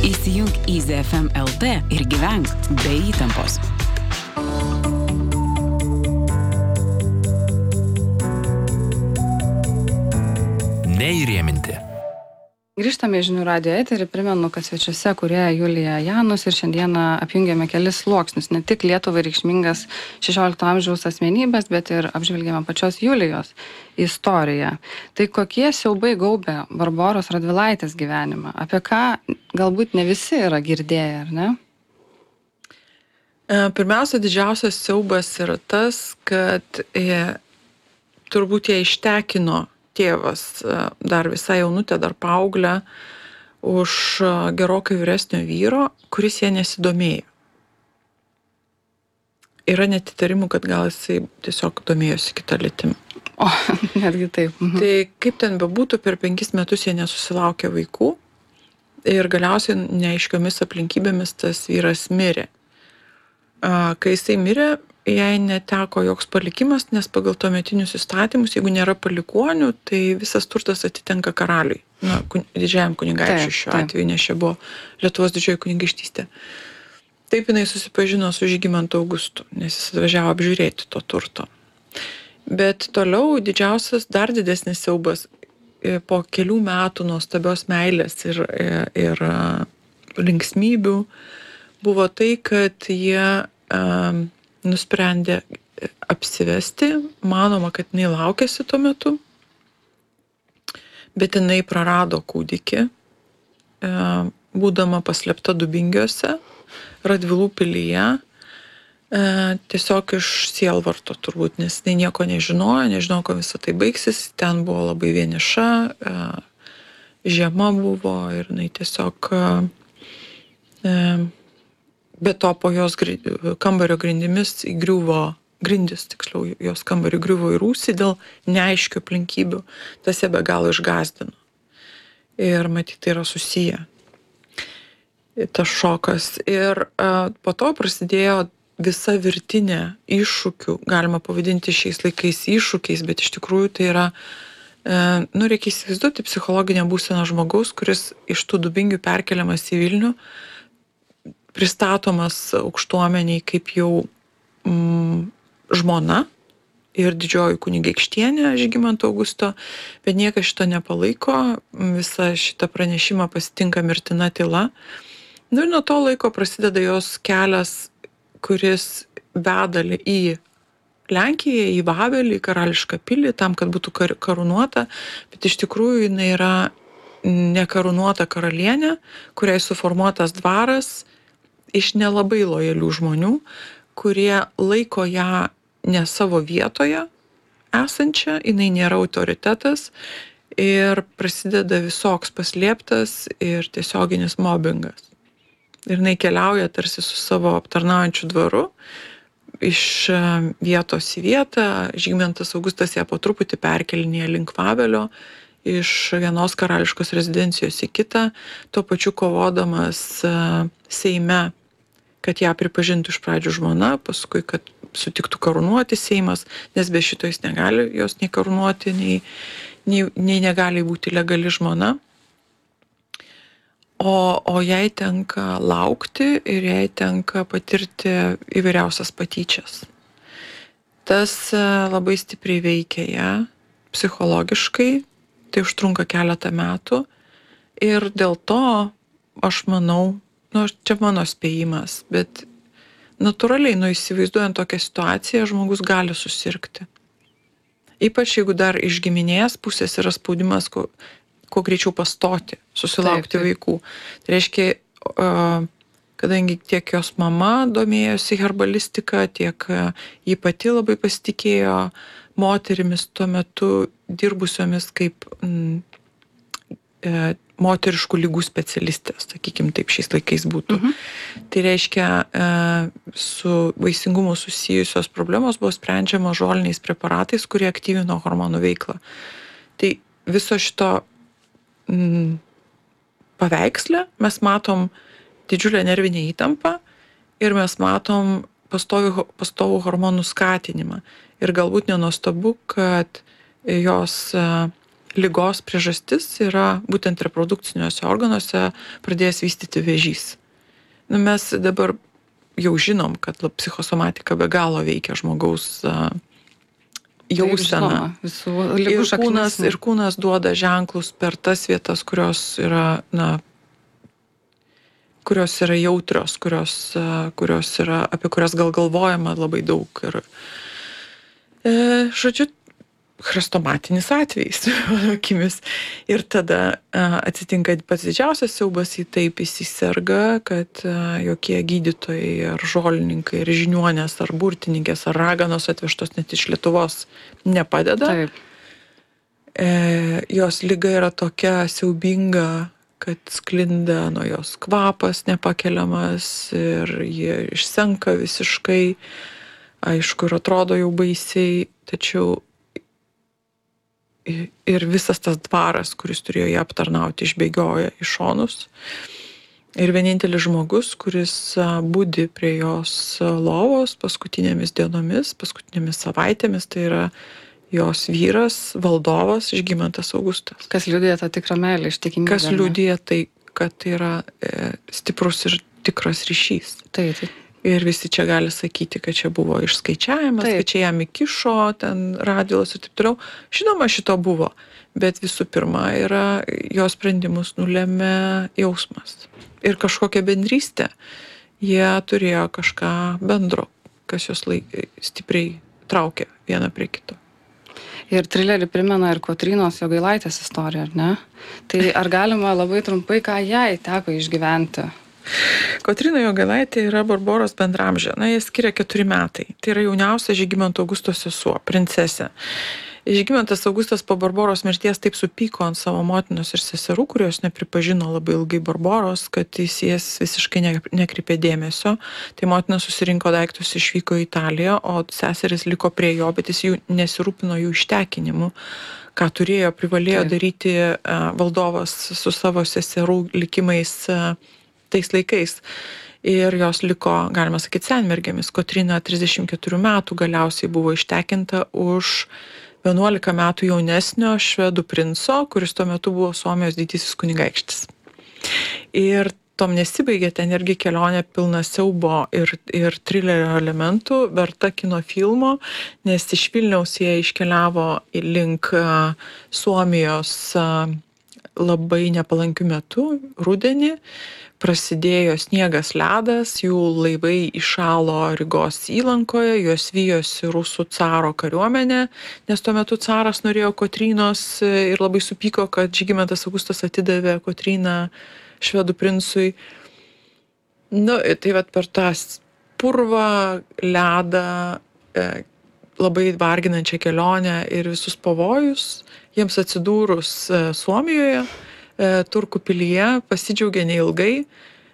Įsijunk Easy FM LT ir gyvenk be įtampos. Neįrėminti. Grįžtame į Žinių radijo eterį, primenu, kad svečiuose kūrėja Julija Janus ir šiandieną apjungėme kelis sluoksnius, ne tik Lietuvai reikšmingas 16 amžiaus asmenybės, bet ir apžvelgėme pačios Julijos istoriją. Tai kokie siaubai gaubė Barboros Radvilaitės gyvenimą? Apie ką galbūt ne visi yra girdėję, ar ne? Pirmiausia, didžiausias siaubas yra tas, kad turbūt ją ištekino tėvas, dar visai jaunutė, dar paauglė, už gerokai vyresnio vyro, kuris jie nesidomėjo. Yra net įtarimų, kad gal jisai tiesiog domėjosi kitą lytimą. O, netgi taip. Tai kaip ten bebūtų, per 5 metus jie nesusilaukė vaikų ir galiausiai neaiškiomis aplinkybėmis tas vyras mirė. Kai jisai mirė, jai neteko joks palikimas, nes pagal tuometinius įstatymus, jeigu nėra palikuonių, tai visas turtas atitenka karaliui. Didžiajam kunigaikščiui šiuo atveju, nes čia buvo Lietuvos didžioji kunigaikštystė. Taip jinai susipažino su Žygimantu Augustu, nes jis atvažiavo apžiūrėti to turto. Bet toliau didžiausias, dar didesnis siaubas po kelių metų nuostabios meilės ir linksmybių buvo tai, kad jie nusprendė apsivesti, manoma, kad jinai laukėsi tuo metu, bet jinai prarado kūdikį, būdama paslėpta Dubingiuose, Radvilų pilyje, tiesiog iš sielvarto turbūt, nes jinai nieko nežinojo, ko visą tai baigsis, ten buvo labai vieniša, žiema buvo ir jinai tiesiog be to po jos kambario grindimis jos kambario griuvo į rūsį dėl neaiškių aplinkybių. Tas ją be galo išgąsdino. Ir matyt, tai yra susiję. Tas šokas. Ir po to prasidėjo visa virtinė iššūkių, galima pavadinti šiais laikais iššūkiais, bet iš tikrųjų tai yra, reikia įsivaizduoti psichologinę būseną žmogaus, kuris iš tų Dubingių perkeliamas į Vilnių, pristatomas aukštuomeniai kaip jau žmona ir didžioji kunigaikštienė Žygimanto Augusto, bet niekas šito nepalaiko, visą šitą pranešimą pasitinka mirtina tyla. Ir nuo to laiko prasideda jos kelias, kuris veda į Lenkiją, į Vavelį, į karališką pilį, tam, kad būtų karūnuota, bet iš tikrųjų jinai yra nekarūnuota karalienė, kuriai suformuotas dvaras iš nelabai lojalių žmonių, kurie laiko ją ne savo vietoje esančią, jinai nėra autoritetas ir prasideda visoks paslėptas ir tiesioginis mobbingas. Ir jinai keliauja tarsi su savo aptarnaujančiu dvaru iš vietos į vietą. Žygimantas Augustas ją po truputį perkelinėja link Vavelio, iš vienos karališkos rezidencijos į kitą, tuo pačiu kovodamas Seime, kad ją pripažintų iš pradžių žmona, paskui, kad sutiktų karūnuoti Seimas, nes be šito jis negali jos nei karūnuoti, nei negali būti legali žmona. O jai tenka laukti ir jai tenka patirti įvairiausias patyčias. Tas labai stipriai veikia ją psichologiškai, tai užtrunka keletą metų ir dėl to aš manau, čia mano spėjimas, bet natūraliai, įsivaizduojant tokią situaciją, žmogus gali susirgti. Ypač jeigu dar iš giminės pusės yra spaudimas, kuo greičiau pastoti, susilaukti vaikų. Tai reiškia, kadangi tiek jos mama domėjosi herbalistika, tiek ji pati labai pasitikėjo moterimis tuo metu dirbusiomis kaip moteriškų ligų specialistės, sakykim, taip šiais laikais būtų. Tai reiškia, su vaisingumu susijusios problemos buvo sprendžiama žoliniais preparatais, kurie aktyvino hormonų veiklą. Tai viso šito paveiksle mes matom didžiulę nervinę įtampą ir mes matom pastovų hormonų skatinimą. Ir galbūt nenuostabu, kad jos ligos priežastis yra būtent reprodukciniuose organuose pradėjęs vystyti vėžys. Mes dabar jau žinom, kad psichosomatika be galo veikia žmogaus jauseną. Ir kūnas duoda ženklus per tas vietas, kurios yra, kurios yra jautrios, kurios yra, apie kurias gal galvojama labai daug. Ir, žodžiu, chrestomatinis atvejis, mano akimis. Ir tada atsitinka pats didžiausias siaubas, į taip įsiserga, kad jokie gydytojai ar žolininkai, ar žiniuonės, ar burtininkės, ar raganos atvežtos net iš Lietuvos nepadeda. Taip. Jos liga yra tokia siaubinga, kad sklinda nuo jos kvapas nepakeliamas ir jie išsenka visiškai. Aišku, ir atrodo jau baisiai, tačiau ir visas tas dvaras, kuris turėjo ją aptarnauti, išbėgioja į šonus. Ir vienintelis žmogus, kuris budi prie jos lovos paskutinėmis dienomis, paskutinėmis savaitėmis, tai yra jos vyras, valdovas Žygimantas Augustas. Kas liudija tą tikrą meilę, ištikimybę. Kas liudija tai, kad tai yra stiprus ir tikras ryšys. Taip. Ir visi čia gali sakyti, kad čia buvo išskaičiavimas, kad čia jam įkišo, ten Radvilas ir taip toliau. Žinoma, šito buvo, bet visų pirma yra jos sprendimus nulėmė jausmas. Ir kažkokia bendrystė. Jie turėjo kažką bendro, kas jos stipriai traukė vieną prie kito. Ir trilerį primena ir Kotrynos Jogailaitės istorija, ar ne? Tai ar galima labai trumpai, ką jai teko išgyventi? Kotryna Jogailaitė yra Barboros bendramžė. Jie skiria 4 metai. Tai yra jauniausia Žygimanto Augusto sesuo, princesė. Žygimantas Augustas po Barboros mirties taip supyko ant savo motinos ir seserų, kurios nepripažino labai ilgai Barboros, kad jis jas visiškai nekreipė dėmesio. Tai motina susirinko daiktus, išvyko į Italiją, o seseris liko prie jo, bet jis jų nesirūpino jų ištekinimu, ką privalėjo daryti valdovas su savo seserų likimais tais laikais. Ir jos liko, galima sakyti, senmergėmis. Kotryna 34 metų galiausiai buvo ištekinta už 11 metų jaunesnio švedų princo, kuris tuo metu buvo Suomijos didysis kunigaikštis. Ir tom nesibaigė, ten irgi kelionė pilna siaubo ir trilerio elementų, verta kino filmo, nes iš Vilniaus jie iškeliavo link Suomijos labai nepalankių metų, rudenį. Prasidėjo sniegas, ledas, jų laivai įšalo Rygos įlankoje, juos vijosi rusų caro kariuomenė, nes tuo metu caras norėjo Kotrynos ir labai supyko, kad Žygimantas Augustas atidavė Kotryną švedų princui. Tai per tą purvą, ledą, labai varginančią kelionę ir visus pavojus, jiems atsidūrus Suomijoje, Turkų pilyje, pasidžiaugė neilgai.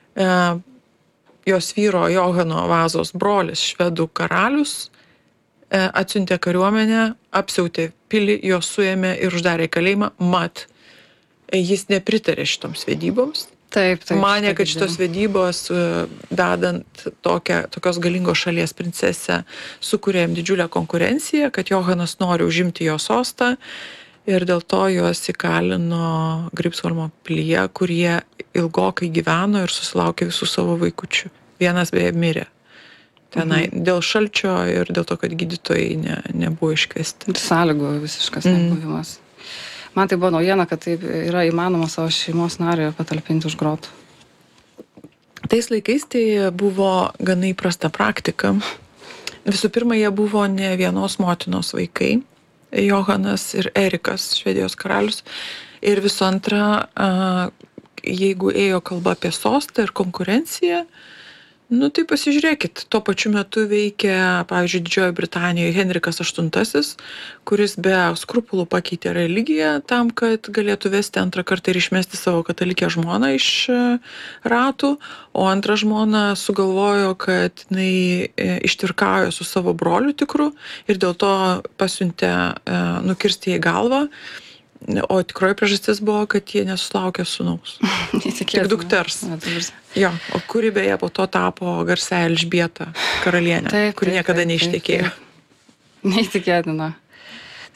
Jos vyro Johano Vazos brolis, švedų karalius, atsiuntė kariuomenę, apsiautė pilį, jos suėmė ir uždarė kalėjimą. Mat, jis nepritarė šitoms vedyboms. Taip. Manė, kad šitos vedybos, vedant tokios galingos šalies princesę, sukūrė jam didžiulę konkurenciją, kad Johanas nori užimti jo sostą. Ir dėl to juos įkalino Gripsholmo pilyje, kur jie ilgokai gyveno ir susilaukė visų savo vaikučių. Vienas beje mirė. Tenai dėl šalčio ir dėl to, kad gydytojai nebuvo iškviesti. Sąlygų visiškas nebuvimas. Man tai buvo naujiena, kad taip yra įmanoma savo šeimos narį patalpinti už grotų. Tais laikais tai buvo gana įprasta praktika. Visų pirma, jie buvo ne vienos motinos vaikai. Johanas ir Erikas, Švedijos karalius. Ir visų antra, jeigu ėjo kalba apie sostą ir konkurenciją, tai pasižiūrėkit, tuo pačiu metu veikia, pavyzdžiui, Didžiojoje Britanijoje Henrikas VIII, kuris be skrupulų pakeitė religiją tam, kad galėtų vesti antrą kartą ir išmesti savo katalikę žmoną iš ratų, o antrą žmoną sugalvojo, kad jinai ištvirkauja su savo broliu tikru ir dėl to pasiuntė nukirsti jai galvą. O tikroji priežastis buvo, kad jie nesusilaukė sūnaus. Tik dukters. Jo, o kuri beje po to tapo garsiąja Elžbieta karalienė, kuri niekada neištekėjo. Neįtikėtina.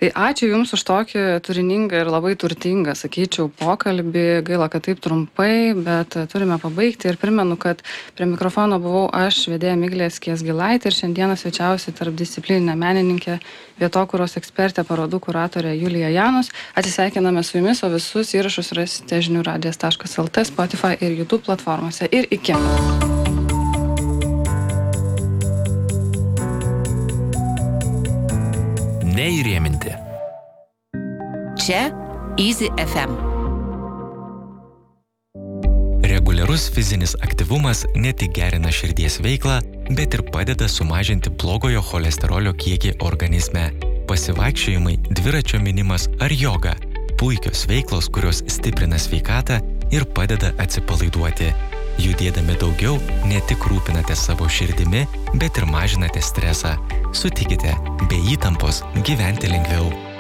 Tai ačiū Jums už tokį turiningą ir labai turtingą, sakyčiau, pokalbį. Gaila, kad taip trumpai, bet turime pabaigti. Ir primenu, kad prie mikrofono buvau aš, vedėja Miglė Skiesgilaitė, ir šiandieną svečiausi tarpdisciplininė menininkė, vietokūros ekspertė, parodų kuratorė Julija Janus. Atsisveikiname su Jumis, o visus įrašus rasite žiniųradijas.lt, Spotify ir YouTube platformose. Ir iki. Neįrėminti. Čia Easy FM. Reguliarus fizinis aktyvumas ne tik gerina širdies veiklą, bet ir padeda sumažinti blogojo cholesterolio kiekį organizme. Pasivaikščiojimai, dviračio minimas ar joga – puikios veiklos, kurios stiprina sveikatą ir padeda atsipalaiduoti. Judėdami daugiau, ne tik rūpinate savo širdimi, bet ir mažinate stresą. Sutikite, be įtampos gyventi lengviau.